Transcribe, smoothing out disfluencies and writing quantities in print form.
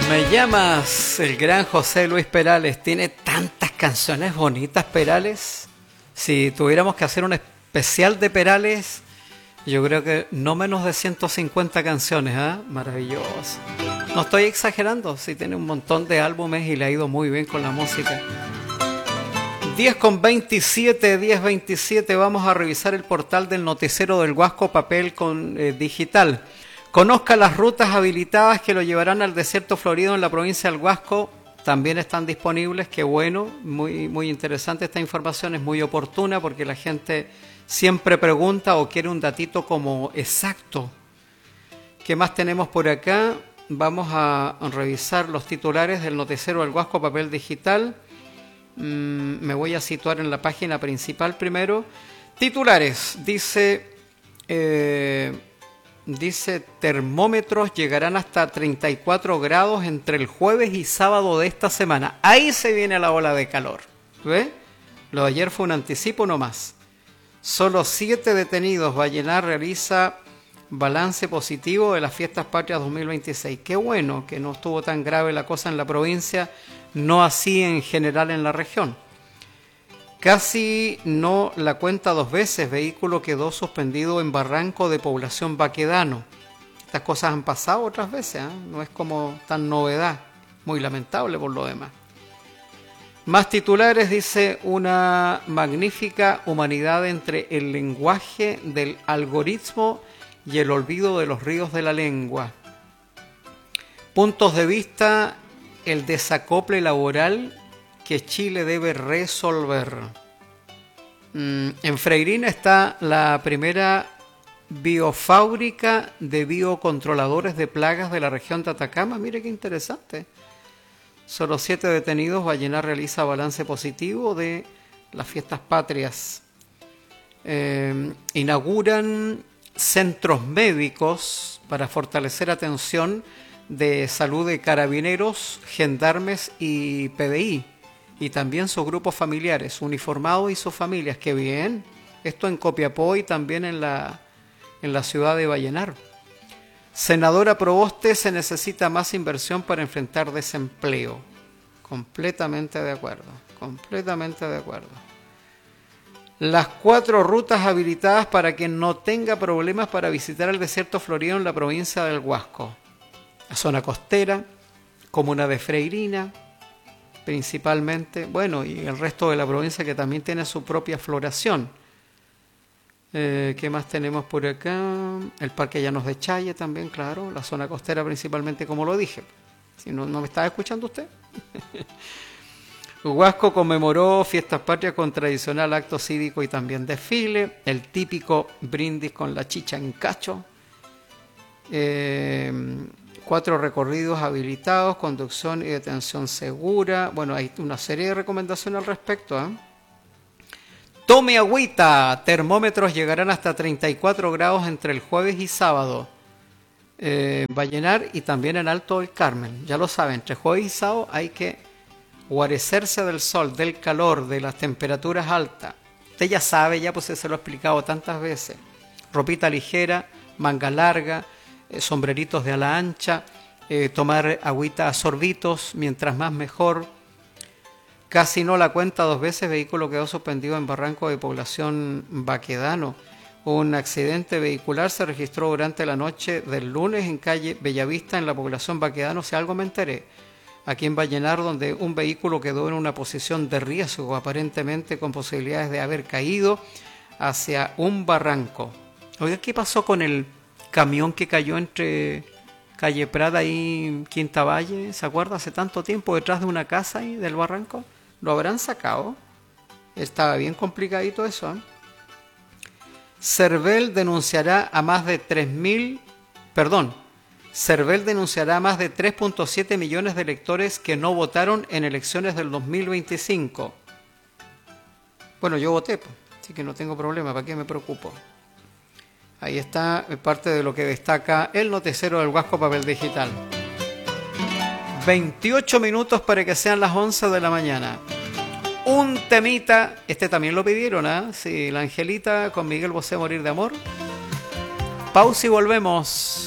Me llamas, el gran José Luis Perales. Tiene tantas canciones bonitas, Perales. Si tuviéramos que hacer un especial de Perales, yo creo que no menos de 150 canciones, ¿eh? Maravilloso. No estoy exagerando, sí tiene un montón de álbumes y le ha ido muy bien con la música. 10:27, 10:27, vamos a revisar el portal del noticiero del Huasco Papel con digital. Conozca las rutas habilitadas que lo llevarán al desierto florido en la provincia del Huasco. También están disponibles, qué bueno, muy interesante esta información, es muy oportuna porque la gente siempre pregunta o quiere un datito como exacto. ¿Qué más tenemos por acá? Vamos a revisar los titulares del noticiero del Huasco Papel Digital. Me voy a situar en la página principal primero. Titulares, dice termómetros llegarán hasta 34 grados entre el jueves y sábado de esta semana. Ahí se viene la ola de calor. ¿Ve? Lo de ayer fue un anticipo nomás. Solo 7 detenidos. Vallenar realiza balance positivo de las Fiestas Patrias 2026. Qué bueno que no estuvo tan grave la cosa en la provincia, no así en general en la región. Casi no la cuenta dos veces, vehículo quedó suspendido en barranco de población Baquedano. Estas cosas han pasado otras veces, ¿eh? No es como tan novedad, muy lamentable por lo demás. Más titulares, dice una magnífica humanidad entre el lenguaje del algoritmo y el olvido de los ríos de la lengua. Puntos de vista, el desacople laboral que Chile debe resolver. En Freirina está la primera biofábrica de biocontroladores de plagas de la región de Atacama. Mire qué interesante. Solo 7 detenidos. Vallenar realiza balance positivo de las Fiestas Patrias. Inauguran centros médicos para fortalecer atención de salud de carabineros, gendarmes y PDI. Y también sus grupos familiares, uniformados y sus familias. ¡Qué bien! Esto en Copiapó y también en la ciudad de Vallenar. Senadora Proboste, se necesita más inversión para enfrentar desempleo. Completamente de acuerdo, completamente de acuerdo. Las 4 rutas habilitadas para quien no tenga problemas para visitar el desierto florido en la provincia del Huasco. La zona costera, comuna de Freirina, principalmente, bueno, y el resto de la provincia que también tiene su propia floración. ¿Qué más tenemos por acá? El Parque Llanos de Challe también, claro, la zona costera principalmente, como lo dije. Si no me estaba escuchando usted. Huasco conmemoró Fiestas Patrias con tradicional acto cívico y también desfile, el típico brindis con la chicha en cacho. 4 recorridos habilitados, conducción y detención segura. Bueno, hay una serie de recomendaciones al respecto, ¿eh? Tome agüita, termómetros llegarán hasta 34 grados entre el jueves y sábado. Vallenar y también en Alto del Carmen. Ya lo saben, entre jueves y sábado hay que guarecerse del sol, del calor, de las temperaturas altas. Usted ya sabe, ya pues se lo he explicado tantas veces. Ropita ligera, manga larga, sombreritos de ala ancha, tomar agüita a sorbitos, mientras más mejor. Casi no la cuenta dos veces, vehículo quedó suspendido en barranco de población Baquedano. Un accidente vehicular se registró durante la noche del lunes en calle Bellavista en la población Baquedano, si algo me enteré, aquí en Vallenar, donde un vehículo quedó en una posición de riesgo, aparentemente con posibilidades de haber caído hacia un barranco. Oiga, ¿qué pasó con el camión que cayó entre calle Prada y Quinta Valle? ¿Se acuerda? Hace tanto tiempo, detrás de una casa ahí del barranco. ¿Lo habrán sacado? Estaba bien complicadito eso, ¿eh? Cervel denunciará a más de 3.7 millones de electores que no votaron en elecciones del 2025. Bueno, yo voté, así que no tengo problema, ¿para qué me preocupo? Ahí está parte de lo que destaca el noticiero del Huasco Papel Digital. 28 minutos para que sean las 11 de la mañana. Un temita, este también lo pidieron, ¿eh? Sí, la Angelita con Miguel Bosé, Morir de Amor. Pausa y volvemos.